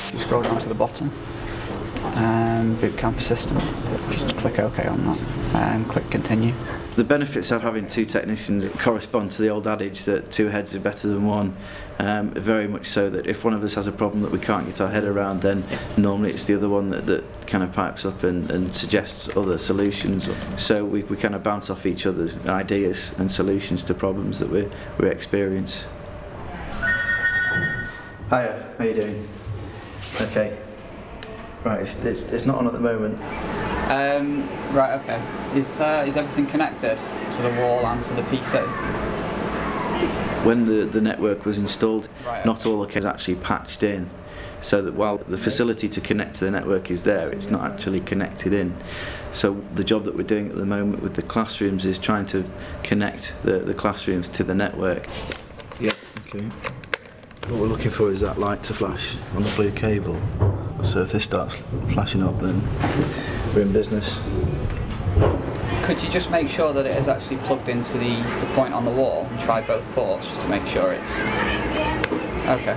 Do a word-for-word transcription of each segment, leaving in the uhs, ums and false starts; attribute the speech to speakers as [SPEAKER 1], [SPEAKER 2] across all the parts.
[SPEAKER 1] You scroll down to the bottom, um, boot camp system. If you just click OK on that and click continue.
[SPEAKER 2] The benefits of having two technicians correspond to the old adage that two heads are better than one. Um, very much so that if one of us has a problem that we can't get our head around, then normally it's the other one that, that kind of pipes up and, and suggests other solutions. So we, we kind of bounce off each other's ideas and solutions to problems that we, we experience. Hiya, how you doing? Okay. Right, it's, it's, it's not on at the moment.
[SPEAKER 1] Um, right, okay. Is, uh, is everything connected to the wall and to the P C?
[SPEAKER 2] When the, the network was installed,
[SPEAKER 1] Right,
[SPEAKER 2] not all the cables are actually patched in, so that while the facility to connect to the network is there, it's not actually connected in. So the job that we're doing at the moment with the classrooms is trying to connect the, the classrooms to the network. Yeah, okay. What we're looking for is that light to flash on the blue cable. So if this starts flashing up, then we're in business.
[SPEAKER 1] Could you just make sure that it is actually plugged into the, the point on the wall and try both ports just to make sure it's... Okay.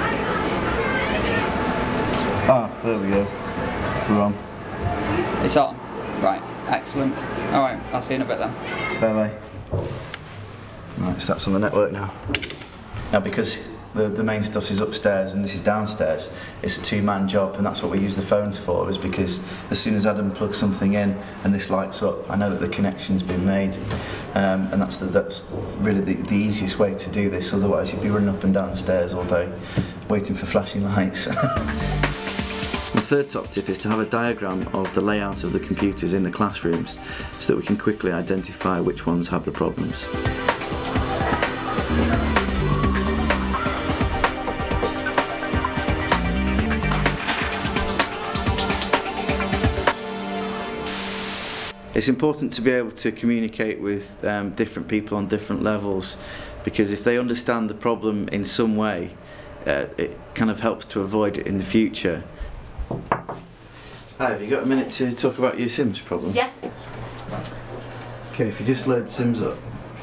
[SPEAKER 2] Ah, there we go. We're on.
[SPEAKER 1] It's on? Right, excellent. Alright, I'll see you in a bit then.
[SPEAKER 2] Bye bye. Right, so that's on the network now. Now because the, the main stuff is upstairs and this is downstairs, it's a two-man job, and that's what we use the phones for, is because as soon as Adam plugs something in and this lights up, I know that the connection's been made, um, and that's, the, that's really the, the easiest way to do this. Otherwise you'd be running up and down the stairs all day waiting for flashing lights. The third top tip is to have a diagram of the layout of the computers in the classrooms so that we can quickly identify which ones have the problems. It's important to be able to communicate with um, different people on different levels, because if they understand the problem in some way, uh, it kind of helps to avoid it in the future. Hi, have you got a minute to talk about your Sims problem?
[SPEAKER 3] Yeah.
[SPEAKER 2] Okay, if you just load Sims up.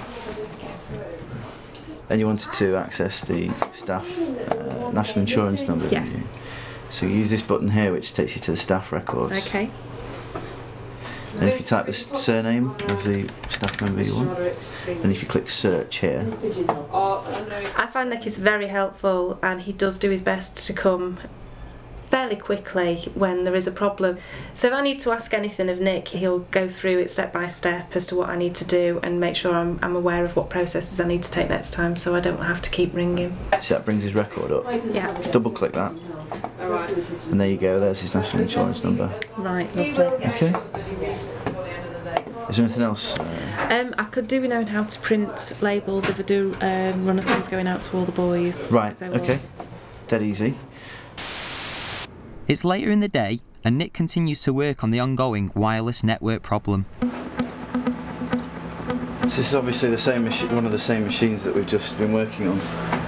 [SPEAKER 2] And you wanted to access the staff uh, national insurance number,
[SPEAKER 3] Yeah.
[SPEAKER 2] didn't you? So you use this button here, which takes you to the staff records.
[SPEAKER 3] Okay.
[SPEAKER 2] And if you type the surname of the staff member you want, and if you click search here.
[SPEAKER 3] I find Nick is very helpful, and he does do his best to come fairly quickly when there is a problem. So if I need to ask anything of Nick, he'll go through it step by step as to what I need to do and make sure I'm, I'm aware of what processes I need to take next time, so I don't have to keep ringing.
[SPEAKER 2] So that brings his record up.
[SPEAKER 3] Yeah.
[SPEAKER 2] Double click that. And there you go, there's his national insurance number.
[SPEAKER 3] Right, lovely.
[SPEAKER 2] Okay. Is there anything else? Uh,
[SPEAKER 3] Um, I could do with knowing how to print labels if I do um, run of things going out to all the boys.
[SPEAKER 2] right,
[SPEAKER 3] So,
[SPEAKER 2] okay. Dead easy.
[SPEAKER 4] It's later in the day and Nick continues to work on the ongoing wireless network problem.
[SPEAKER 2] This is obviously the same machi- one of the same machines that we've just been working on.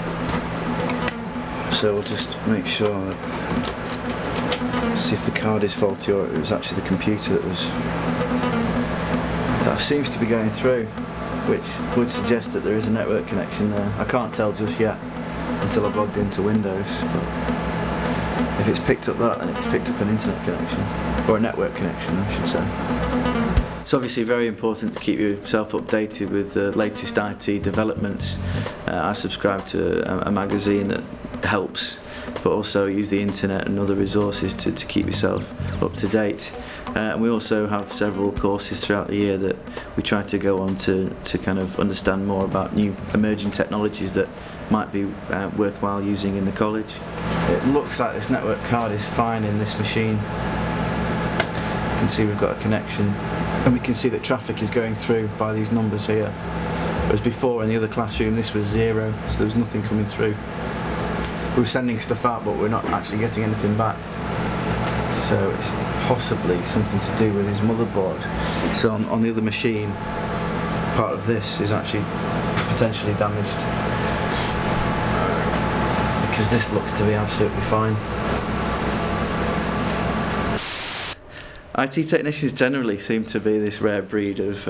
[SPEAKER 2] So we'll just make sure that, see if the card is faulty or it was actually the computer that was, that seems to be going through, which would suggest that there is a network connection there. I can't tell just yet until I've logged into Windows, but if it's picked up that, then it's picked up an internet connection, or a network connection I should say. It's obviously very important to keep yourself updated with the latest I T developments. Uh, I subscribe to a, a magazine that helps, but also use the internet and other resources to, to keep yourself up to date. Uh, and we also have several courses throughout the year that we try to go on to, to kind of understand more about new emerging technologies that might be uh, worthwhile using in the college. It looks like this network card is fine in this machine. You can see we've got a connection, and we can see that traffic is going through by these numbers here. Whereas before in the other classroom this was zero, so there was nothing coming through. We were sending stuff out, but we're not actually getting anything back. So it's possibly something to do with his motherboard. So on, on the other machine, part of this is actually potentially damaged, because this looks to be absolutely fine. I T technicians generally seem to be this rare breed of